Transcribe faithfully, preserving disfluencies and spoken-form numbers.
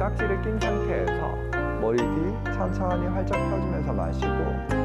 깍지를 낀 상태에서 머리 뒤 천천히 활짝 펴주면서 마시고